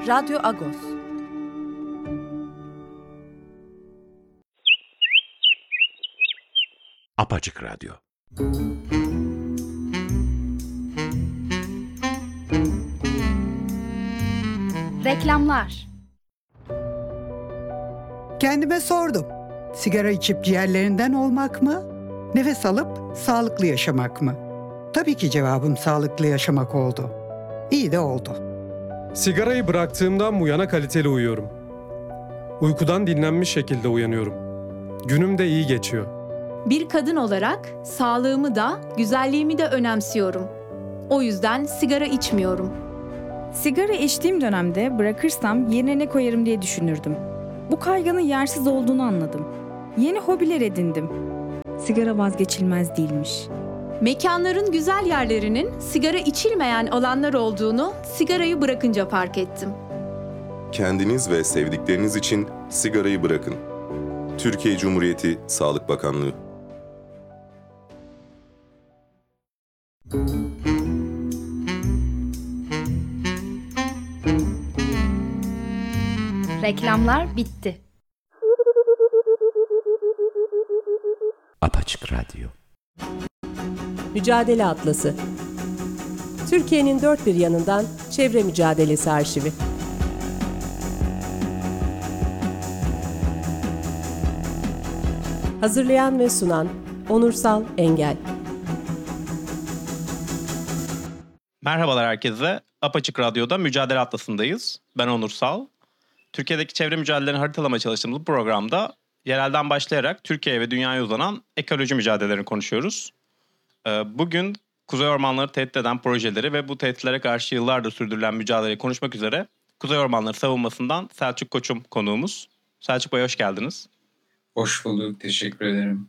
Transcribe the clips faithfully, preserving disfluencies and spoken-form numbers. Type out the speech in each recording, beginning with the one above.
Radyo Agos. Apaçık Radyo. Reklamlar. Kendime sordum. Sigara içip ciğerlerinden olmak mı? Nefes alıp sağlıklı yaşamak mı? Tabii ki cevabım sağlıklı yaşamak oldu. İyi de oldu. Sigarayı bıraktığımdan bu yana kaliteli uyuyorum. Uykudan dinlenmiş şekilde uyanıyorum. Günüm de iyi geçiyor. Bir kadın olarak sağlığımı da, güzelliğimi de önemsiyorum. O yüzden sigara içmiyorum. Sigara içtiğim dönemde bırakırsam yerine ne koyarım diye düşünürdüm. Bu kaygının yersiz olduğunu anladım. Yeni hobiler edindim. Sigara vazgeçilmez değilmiş. Mekanların güzel yerlerinin sigara içilmeyen alanlar olduğunu sigarayı bırakınca fark ettim. Kendiniz ve sevdikleriniz için sigarayı bırakın. Türkiye Cumhuriyeti Sağlık Bakanlığı. Reklamlar bitti. Apaçık Radyo. Mücadele Atlası. Türkiye'nin dört bir yanından çevre mücadelesi arşivi. Hazırlayan ve sunan Onursal Engel. Merhabalar herkese. Apaçık Radyo'da Mücadele Atlası'ndayız. Ben Onursal. Türkiye'deki çevre mücadelelerini haritalama çalıştığımız bu programda yerelden başlayarak Türkiye ve dünyaya uzanan ekoloji mücadelelerini konuşuyoruz. Bugün Kuzey Ormanları tehdit eden projeleri ve bu tehditlere karşı yıllardır sürdürülen mücadeleyi konuşmak üzere Kuzey Ormanları savunmasından Selçuk Koçum konuğumuz. Selçuk Bey hoş geldiniz. Hoş bulduk, teşekkür ederim.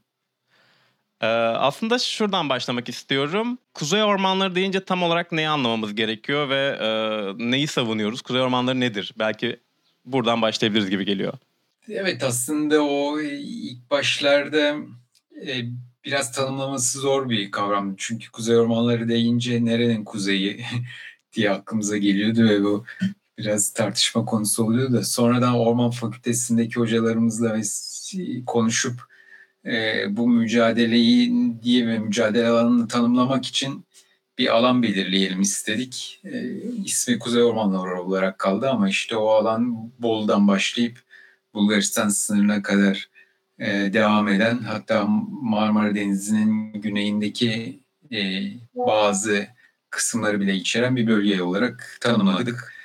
Ee, aslında şuradan başlamak istiyorum. Kuzey Ormanları deyince tam olarak neyi anlamamız gerekiyor ve e, neyi savunuyoruz? Kuzey Ormanları nedir? Belki buradan başlayabiliriz gibi geliyor. Evet, aslında o ilk başlarda e, biraz tanımlaması zor bir kavram. Çünkü Kuzey Ormanları deyince nerenin kuzeyi diye aklımıza geliyordu ve bu biraz tartışma konusu oluyordu da sonradan Orman Fakültesindeki hocalarımızla konuşup e, bu mücadeleyi diye ve mücadele alanını tanımlamak için bir alan belirleyelim istedik. E, ismi Kuzey Ormanları olarak kaldı ama işte o alan Bolu'dan başlayıp Bulgaristan sınırına kadar e, devam eden, hatta Marmara Denizi'nin güneyindeki e, bazı kısımları bile içeren bir bölge olarak tanımladık.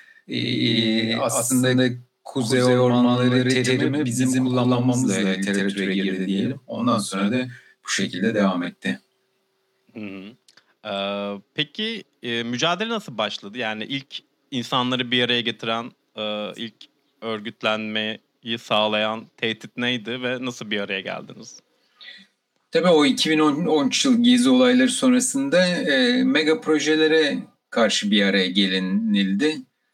E, aslında Kuzey Ormanları terimi bizim kullanmamızla literatüre girdi diyelim. Ondan sonra da bu şekilde devam etti. Hı hı. Ee, peki e, mücadele nasıl başladı? Yani ilk insanları bir araya getiren, e, ilk örgütlenmeyi sağlayan tehdit neydi ve nasıl bir araya geldiniz? Tabii o iki bin on üç yıl Gezi olayları sonrasında e, mega projelere karşı bir araya gelinildi.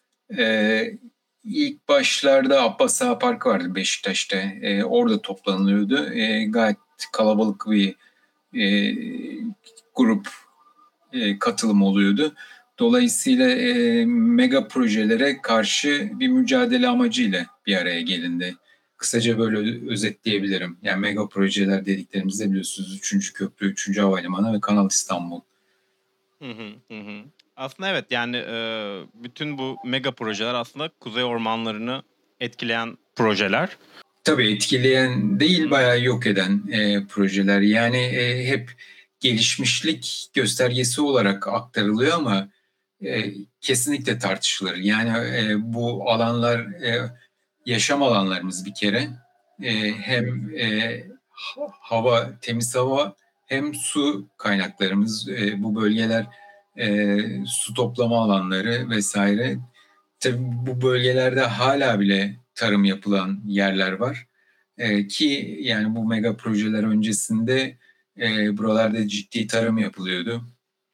E, ilk başlarda Abbas Ağa Parkı vardı Beşiktaş'ta. E, orada toplanılıyordu. E, gayet kalabalık bir e, grup e, katılım oluyordu. Dolayısıyla e, mega projelere karşı bir mücadele amacıyla bir araya gelindi. Kısaca böyle özetleyebilirim. Yani mega projeler dediklerimizde biliyorsunuz üçüncü köprü, üçüncü havalimanı ve Kanal İstanbul. Hı hı hı. Aslında evet, yani e, bütün bu mega projeler aslında Kuzey Ormanları'nı etkileyen projeler. Tabii etkileyen değil, bayağı yok eden e, projeler. Yani e, hep gelişmişlik göstergesi olarak aktarılıyor ama e, kesinlikle tartışılır. Yani e, bu alanlar e, yaşam alanlarımız bir kere. E, hem e, hava, temiz hava, hem su kaynaklarımız. E, bu bölgeler e, su toplama alanları vesaire. Tabii bu bölgelerde hala bile tarım yapılan yerler var. E, ki yani bu mega projeler öncesinde e, buralarda ciddi tarım yapılıyordu.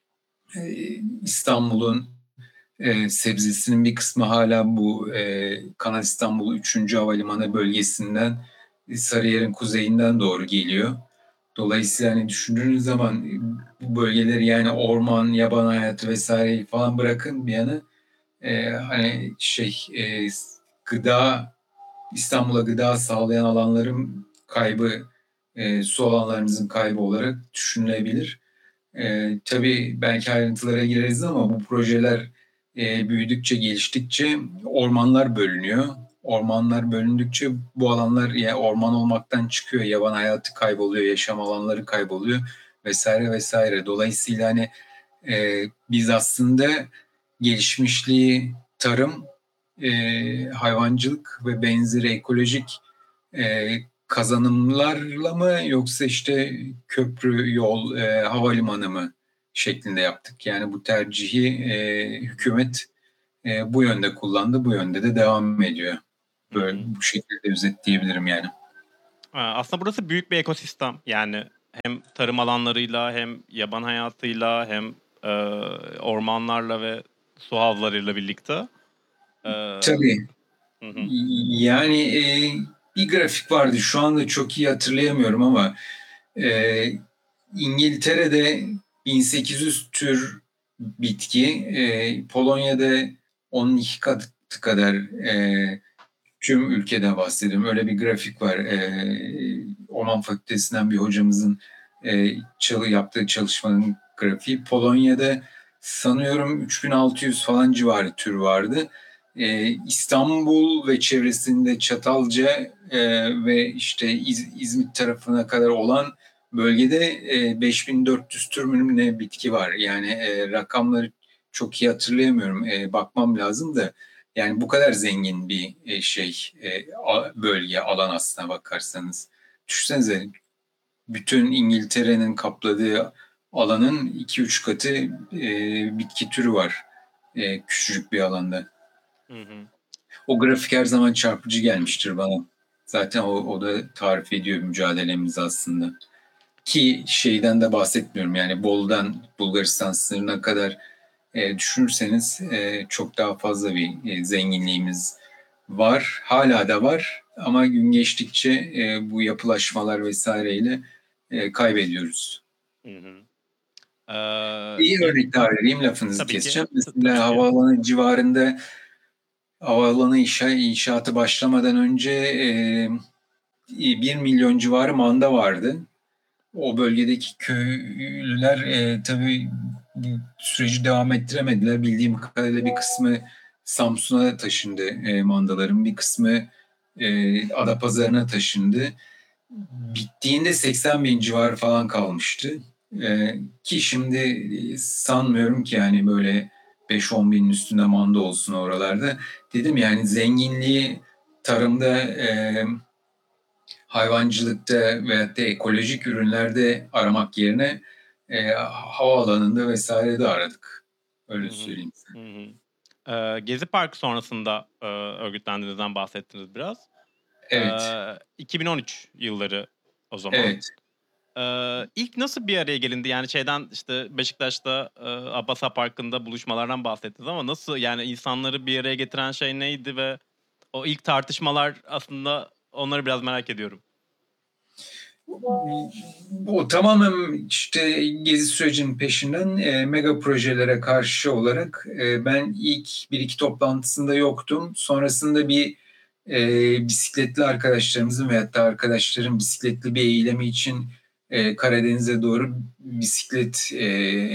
E, İstanbul'un e, sebzesinin bir kısmı hala bu e, Kanal İstanbul üçüncü Havalimanı bölgesinden Sarıyer'in kuzeyinden doğru geliyor. Dolayısıyla hani düşündüğünüz zaman bu bölgeleri, yani orman, yaban hayatı vesaireyi falan bırakın bir yana, e, hani şey e, gıda İstanbul'a gıda sağlayan alanların kaybı, e, su alanlarımızın kaybı olarak düşünülebilir. E, tabii belki ayrıntılara gireriz ama bu projeler e, büyüdükçe, geliştikçe ormanlar bölünüyor. Ormanlar bölündükçe bu alanlar yani orman olmaktan çıkıyor, yaban hayatı kayboluyor, yaşam alanları kayboluyor vesaire vesaire. Dolayısıyla hani e, biz aslında gelişmişliği tarım, e, hayvancılık ve benzeri ekolojik e, kazanımlarla mı yoksa işte köprü, yol, e, havalimanı mı şeklinde yaptık. Yani bu tercihi e, hükümet e, bu yönde kullandı, bu yönde de devam ediyor. Böyle Hı hı. bu şekilde özetleyebilirim yani. Aa, Aslında burası büyük bir ekosistem. Yani hem tarım alanlarıyla hem yaban hayatıyla hem e, ormanlarla ve su havlarıyla birlikte. E, Tabii. hı hı. Yani e, bir grafik vardı. Şu anda çok iyi hatırlayamıyorum ama e, İngiltere'de bin sekiz yüz tür bitki, e, Polonya'da on iki katı kadar e, tüm ülkede bahsediyorum. Öyle bir grafik var. E, Orman Fakültesinden bir hocamızın e, çalı yaptığı çalışmanın grafiği. Polonya'da sanıyorum üç bin altı yüz falan civarı tür vardı. E, İstanbul ve çevresinde Çatalca e, ve işte İz, İzmit tarafına kadar olan bölgede e, beş bin dört yüz tür mü ne bitki var. Yani e, rakamları çok iyi hatırlayamıyorum. E, bakmam lazım da. Yani bu kadar zengin bir e, şey e, bölge, alan aslına bakarsanız. Düşünsenize bütün İngiltere'nin kapladığı alanın iki üç katı e, bitki türü var e, küçücük bir alanda. Hı hı. O grafik her zaman çarpıcı gelmiştir bana. Zaten o, o da tarif ediyor mücadelemizi aslında. Ki şeyden de bahsetmiyorum yani Bolu'dan Bulgaristan sınırına kadar e, düşünürseniz e, çok daha fazla bir e, zenginliğimiz var. Hala da var ama gün geçtikçe e, bu yapılaşmalar vesaireyle e, kaybediyoruz. Hı hı. Ee, Bir ge- örnek daha vereyim, lafınızı tabii ki. keseceğim. T- tabii Mesela ki. havaalanı civarında havaalanı inşa, inşaatı başlamadan önce e, bir milyon civarı manda vardı. O bölgedeki köylüler e, tabii bu süreci devam ettiremediler. Bildiğim kadarıyla bir kısmı Samsun'a taşındı e, mandaların, bir kısmı e, Adapazarı'na taşındı. Bittiğinde seksen bin civarı falan kalmıştı. E, ki şimdi e, sanmıyorum ki yani böyle beş on binin üstünde manda olsun oralarda. Dedim yani zenginliği tarımda, e, hayvancılıkta veyahut da ekolojik ürünlerde aramak yerine e, havaalanında vesairede aradık. Hı Öyle hı. söyleyeyim. Hı hı. Ee, Gezi Parkı sonrasında e, örgütlendiğinizden bahsettiniz biraz. Evet, Ee, iki bin on üç yılları o zaman. evet. Ee, ilk nasıl bir araya gelindi? Yani şeyden işte Beşiktaş'ta e, Abbas Parkı'nda buluşmalardan bahsettiniz ama nasıl yani insanları bir araya getiren şey neydi ve o ilk tartışmalar aslında onları biraz merak ediyorum. O tamamen işte gezi sürecinin peşinden e, mega projelere karşı olarak e, ben ilk bir iki toplantısında yoktum. Sonrasında bir e, bisikletli arkadaşlarımızın veyahut da arkadaşların bisikletli bir eylemi için e, Karadeniz'e doğru bisiklet e,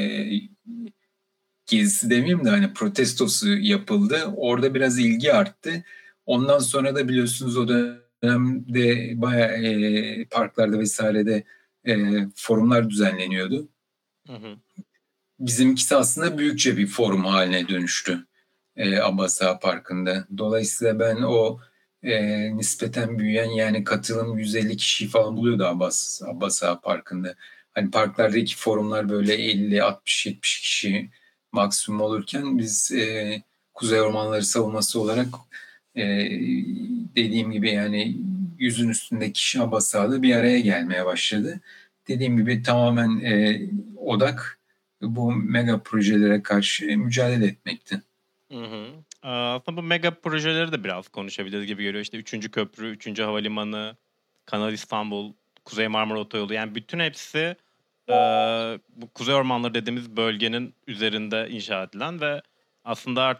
gezisi demeyeyim de hani protestosu yapıldı. Orada biraz ilgi arttı. Ondan sonra da biliyorsunuz o dönemde bayağı e, parklarda vesairede e, forumlar düzenleniyordu. Hı hı. Bizimkisi aslında büyükçe bir forum haline dönüştü e, Abbas Ağa Parkı'nda. Dolayısıyla ben o e, nispeten büyüyen yani katılım yüz elli kişi falan buluyordu Abbas, Abbas Ağa Parkı'nda. Hani parklardaki forumlar böyle elli altmış yetmiş kişi maksimum olurken biz e, Kuzey Ormanları savunması olarak e, dediğim gibi yani yüzün üstünde kişi Abbas Ağa'da bir araya gelmeye başladı. Dediğim gibi tamamen e, odak bu mega projelere karşı mücadele etmekti. Hı hı. Ee, Aslında bu mega projeleri de biraz konuşabiliriz gibi görüyor. İşte üçüncü köprü, üçüncü havalimanı, Kanal İstanbul, Kuzey Marmara Otoyolu. Yani bütün hepsi e, bu Kuzey Ormanları dediğimiz bölgenin üzerinde inşa edilen ve aslında artık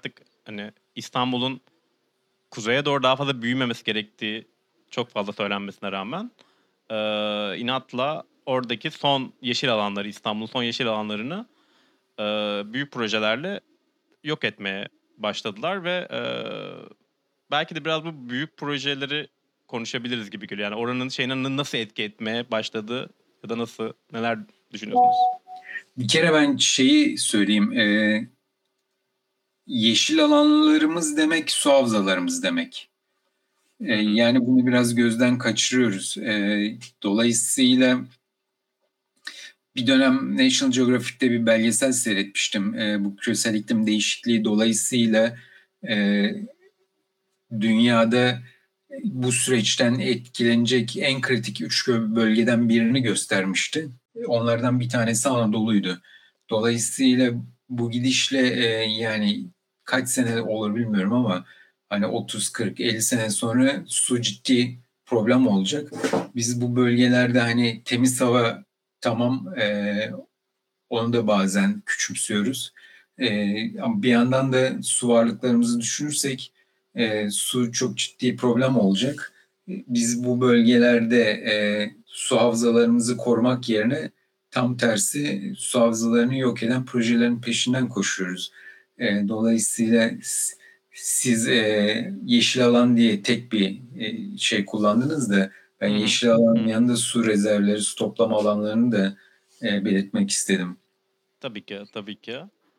hani İstanbul'un kuzeye doğru daha fazla büyümemesi gerektiği çok fazla söylenmesine rağmen e, inatla oradaki son yeşil alanları, İstanbul'un son yeşil alanlarını e, büyük projelerle yok etmeye başladılar ve e, belki de biraz bu büyük projeleri konuşabiliriz gibi geliyor. Yani oranın şeyine nasıl etki etmeye başladı ya da nasıl, neler düşünüyorsunuz? Bir kere ben şeyi söyleyeyim. E, yeşil alanlarımız demek su havzalarımız demek. E, yani bunu biraz gözden kaçırıyoruz. E, dolayısıyla bir dönem National Geographic'te bir belgesel seyretmiştim. E, bu küresel iklim değişikliği dolayısıyla e, dünyada bu süreçten etkilenecek en kritik üç bölgeden birini göstermişti. Onlardan bir tanesi Anadolu'ydu. Dolayısıyla bu gidişle e, yani kaç sene olur bilmiyorum ama hani otuz, kırk, elli sene sonra su ciddi problem olacak. Biz bu bölgelerde hani temiz hava tamam, e, onu da bazen küçümsüyoruz. E, ama bir yandan da su varlıklarımızı düşünürsek e, su çok ciddi problem olacak. Biz bu bölgelerde e, su havzalarımızı korumak yerine tam tersi su havzalarını yok eden projelerin peşinden koşuyoruz. E, dolayısıyla s- siz e, yeşil alan diye tek bir e, şey kullandınız da ben Hı hı. yeşil alanın Hı. yanında su rezervleri, su toplama alanlarını da e, belirtmek istedim. Tabii ki, tabii ki.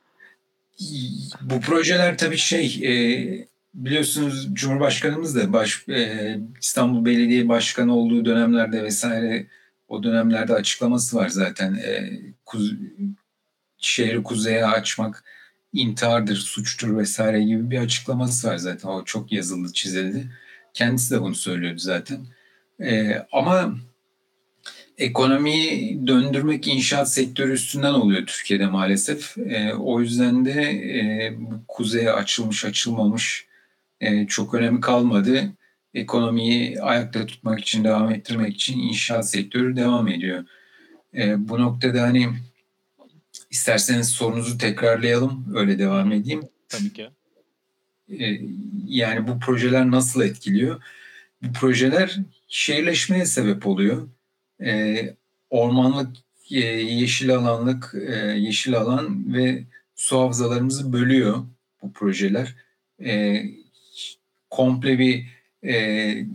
Bu projeler tabii şey, e, biliyorsunuz Cumhurbaşkanımız da baş, e, İstanbul Belediye Başkanı olduğu dönemlerde vesaire o dönemlerde açıklaması var zaten. E, kuz, şehri kuzeye açmak intihardır, suçtur vesaire gibi bir açıklaması var zaten. O çok yazıldı, çizildi. Kendisi de bunu söylüyordu zaten. E, ama ekonomiyi döndürmek inşaat sektörü üstünden oluyor Türkiye'de maalesef. E, o yüzden de e, bu kuzeye açılmış açılmamış e, çok önemi kalmadı. Ekonomiyi ayakta tutmak için, devam ettirmek için inşaat sektörü devam ediyor. E, bu noktada hani isterseniz sorunuzu tekrarlayalım, öyle devam edeyim. Tabii ki. E, yani bu projeler nasıl etkiliyor? Bu projeler şehirleşmeye sebep oluyor. E, ormanlık, e, yeşil alanlık, e, yeşil alan ve su havzalarımızı bölüyor bu projeler. E, komple bir e,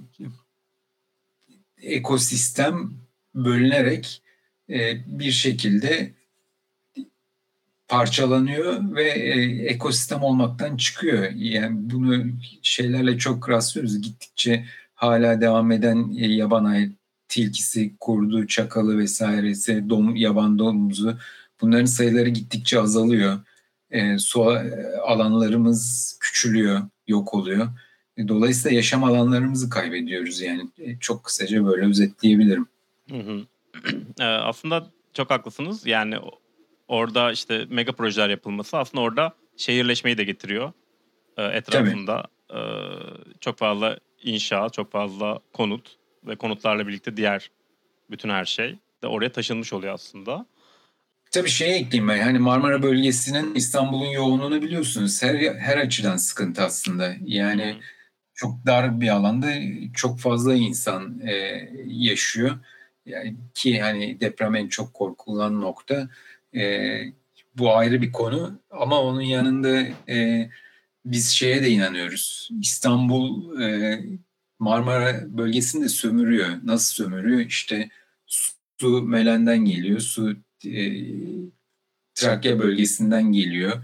ekosistem bölünerek e, bir şekilde parçalanıyor ve e, ekosistem olmaktan çıkıyor. Yani bunu şeylerle çok rastlıyoruz. Gittikçe hala devam eden e, yaban ay tilkisi, kurdu, çakalı vesairesi, dom, yaban domuzu, bunların sayıları gittikçe azalıyor. E, su alanlarımız küçülüyor, yok oluyor. E, dolayısıyla yaşam alanlarımızı kaybediyoruz yani. E, çok kısaca böyle özetleyebilirim. Hı hı. Ee, aslında çok haklısınız. Yani o- orada işte mega projeler yapılması aslında orada şehirleşmeyi de getiriyor e, etrafında. Ee, çok fazla inşaat, çok fazla konut ve konutlarla birlikte diğer bütün her şey de oraya taşınmış oluyor aslında. Tabii şeye ekleyeyim ben. Hani Marmara bölgesinin İstanbul'un yoğunluğunu biliyorsunuz. Her her açıdan sıkıntı aslında. Yani Hı hı. çok dar bir alanda çok fazla insan e, yaşıyor. Yani ki hani deprem en çok korkulan nokta. E, bu ayrı bir konu. Ama onun yanında e, biz şeye de inanıyoruz. İstanbul e, Marmara bölgesini de sömürüyor. Nasıl sömürüyor? İşte su Melen'den geliyor. Su e, Trakya bölgesinden geliyor.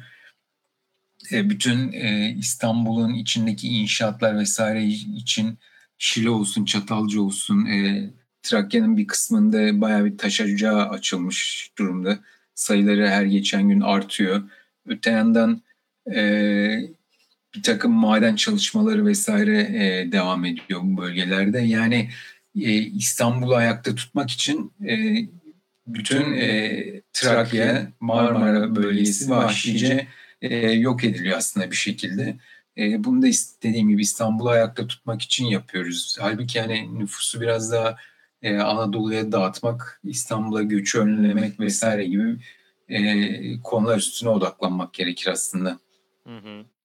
E, bütün e, İstanbul'un içindeki inşaatlar vesaire için Şile olsun, Çatalca olsun, e, Trakya'nın bir kısmında bayağı bir taş ocağı açılmış durumda. Sayıları her geçen gün artıyor. Öte yandan e, bir takım maden çalışmaları vesaire e, devam ediyor bu bölgelerde. Yani e, İstanbul'u ayakta tutmak için e, bütün e, Trakya, Marmara bölgesi vahşice e, yok ediliyor aslında bir şekilde. E, bunu da istediğim gibi İstanbul'u ayakta tutmak için yapıyoruz. Halbuki hani nüfusu biraz daha e, Anadolu'ya dağıtmak, İstanbul'a göçü önlemek vesaire gibi e, konular üstüne odaklanmak gerekir aslında. Hı hı.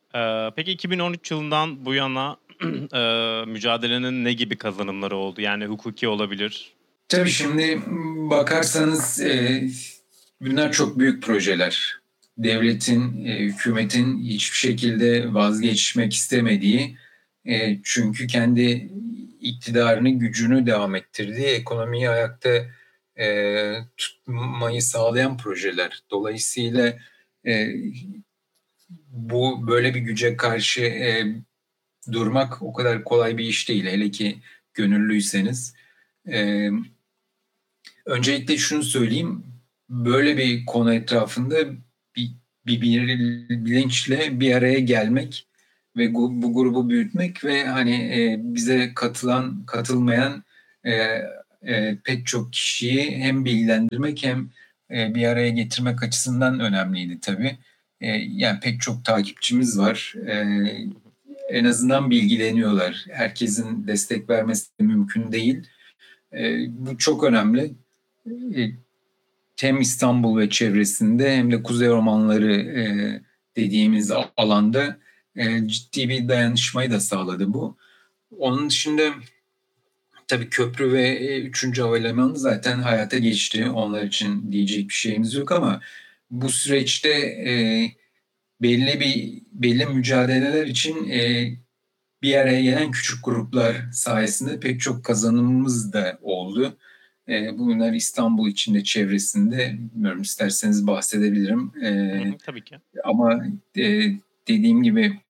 Ee, peki iki bin on üç yılından bu yana e, mücadelenin ne gibi kazanımları oldu? Yani hukuki olabilir. Tabii şimdi bakarsanız e, bunlar çok büyük projeler. Devletin, e, hükümetin hiçbir şekilde vazgeçmek istemediği, e, çünkü kendi iktidarını, gücünü devam ettirdiği, ekonomiyi ayakta e, tutmayı sağlayan projeler. Dolayısıyla e, bu böyle bir güce karşı e, durmak o kadar kolay bir iş değil. Hele ki gönüllüyseniz. E, Öncelikle şunu söyleyeyim. Böyle bir konu etrafında bir, bir, bir bilinçle bir araya gelmek ve bu, bu grubu büyütmek ve hani e, bize katılan, katılmayan e, e, pek çok kişiyi hem bilgilendirmek hem e, bir araya getirmek açısından önemliydi tabii. E, yani pek çok takipçimiz var. E, en azından bilgileniyorlar. Herkesin destek vermesi de mümkün değil. E, bu çok önemli. E, Hem İstanbul ve çevresinde hem de Kuzey Ormanları e, dediğimiz alanda e, ciddi bir dayanışmayı da sağladı bu. Onun dışında tabii köprü ve e, üçüncü havalimanı zaten hayata geçti. Onlar için diyecek bir şeyimiz yok ama bu süreçte e, belli bir belli mücadeleler için e, bir araya gelen küçük gruplar sayesinde pek çok kazanımımız da oldu. E, bunlar İstanbul içinde, çevresinde, bilmiyorum isterseniz bahsedebilirim. E, Hı hı, tabii ki. ama e, dediğim gibi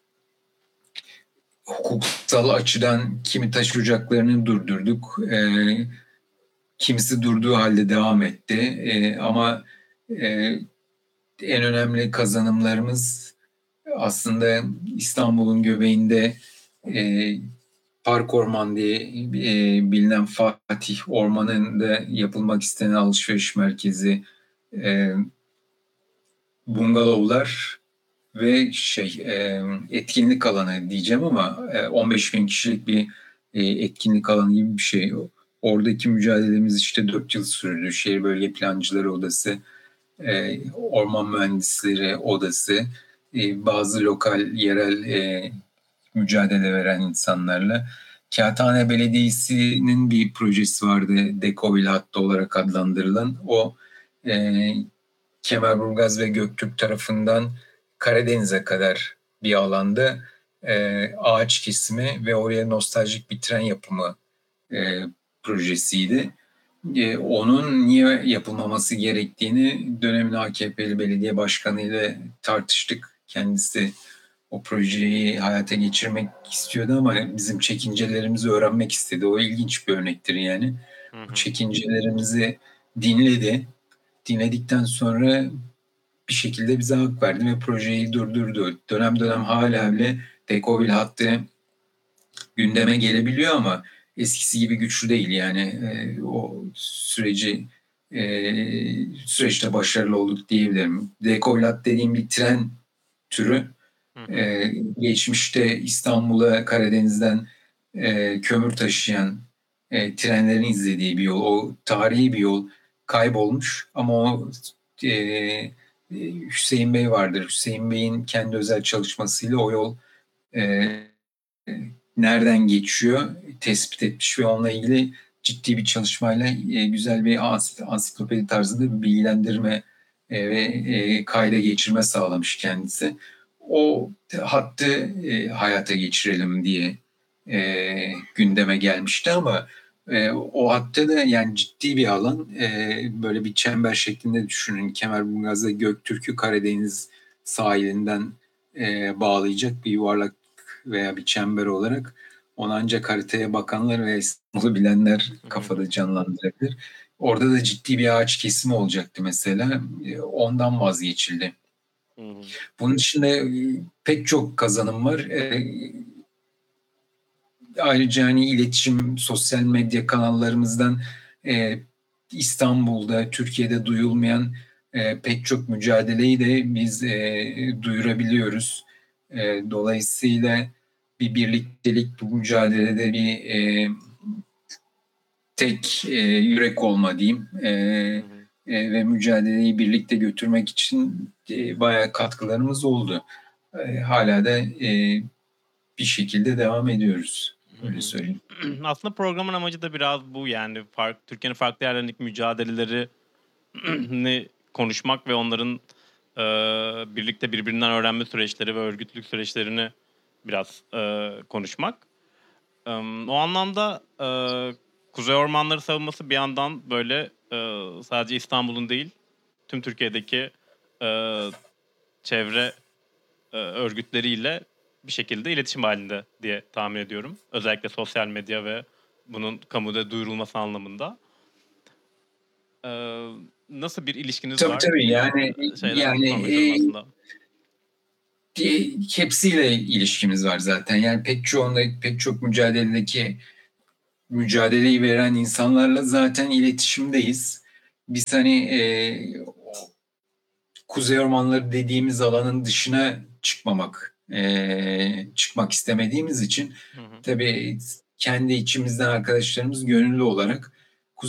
hukuksal açıdan kimi taş ocaklarını durdurduk. E, kimisi durduğu halde devam etti. E, ama e, en önemli kazanımlarımız aslında İstanbul'un göbeğinde e, Park Orman diye e, bilinen Fatih Ormanı'nda yapılmak istenen alışveriş merkezi, e, bungalovlar ve şey e, etkinlik alanı diyeceğim ama e, on beş bin kişilik bir e, etkinlik alanı gibi bir şey. Oradaki mücadelemiz işte dört yıl sürdü. Şehir Bölge Plancıları Odası, e, Orman Mühendisleri Odası, e, bazı lokal, yerel e, mücadele veren insanlarla. Kağıthane Belediyesi'nin bir projesi vardı, Dekovil hattı olarak adlandırılan. O e, Kemerburgaz ve Göktürk tarafından Karadeniz'e kadar bir alanda e, ağaç kesimi ve oraya nostaljik bir tren yapımı e, projesiydi. E, onun niye yapılmaması gerektiğini dönemin A K P'li belediye başkanı ile tartıştık. Kendisi o projeyi hayata geçirmek istiyordu ama bizim çekincelerimizi öğrenmek istedi. O ilginç bir örnektir yani. Hı hı. Bu çekincelerimizi dinledi. Dinledikten sonra bir şekilde bize hak verdi ve projeyi durdurdu. Dönem dönem hala bile Dekovil hattı gündeme gelebiliyor ama eskisi gibi güçlü değil. Yani e, o süreci e, süreçte başarılı olduk diyebilirim. Dekovil hattı dediğim bir tren türü. Ee, geçmişte İstanbul'a Karadeniz'den e, kömür taşıyan e, trenlerin izlediği bir yol. O tarihi bir yol kaybolmuş ama o e, Hüseyin Bey vardır. Hüseyin Bey'in kendi özel çalışmasıyla o yol e, nereden geçiyor tespit etmiş ve onunla ilgili ciddi bir çalışmayla e, güzel bir ansiklopedi tarzında bir bilgilendirme e, ve e, kayda geçirme sağlamış kendisi. O hattı e, hayata geçirelim diye e, gündeme gelmişti ama e, o hatta da yani ciddi bir alan, e, böyle bir çember şeklinde düşünün. Kemerburgaz'da Göktürk'ü Karadeniz sahilinden e, bağlayacak bir yuvarlak veya bir çember olarak onu ancak haritaya bakanlar ve İstanbul'u bilenler kafada canlandırabilir. Orada da ciddi bir ağaç kesimi olacaktı mesela. E, ondan vazgeçildi. Hı hı. Bunun dışında e, pek çok kazanım var. E, ayrıca hani iletişim, sosyal medya kanallarımızdan e, İstanbul'da, Türkiye'de duyulmayan e, pek çok mücadeleyi de biz e, duyurabiliyoruz. E, dolayısıyla bir birliktelik bu mücadelede bir e, tek e, yürek olma diyeyim. E, e, ve mücadeleyi birlikte götürmek için e, bayağı katkılarımız oldu. e, hala da e, bir şekilde devam ediyoruz. Hı Öyle hı. söyleyeyim. Aslında programın amacı da biraz bu, yani fark, Türkiye'nin farklı yerlerindeki mücadelelerini konuşmak ve onların e, birlikte birbirinden öğrenme süreçleri ve örgütlülük süreçlerini biraz e, konuşmak. E, o anlamda e, Kuzey Ormanları savunması bir yandan böyle e, sadece İstanbul'un değil, tüm Türkiye'deki e, çevre e, örgütleriyle bir şekilde iletişim halinde diye tahmin ediyorum. Özellikle sosyal medya ve bunun kamuda duyurulması anlamında. E, nasıl bir ilişkiniz Tabii var? tabii yani E, şeyden yani sormak istiyorum e, aslında. di- hepsiyle ilişkimiz var zaten. Yani pek çoğunda, pek çok mücadeledeki mücadeleyi veren insanlarla zaten iletişimdeyiz. Biz hani e, o Kuzey Ormanları dediğimiz alanın dışına çıkmamak, e, çıkmak istemediğimiz için Hı hı. tabii kendi içimizden arkadaşlarımız gönüllü olarak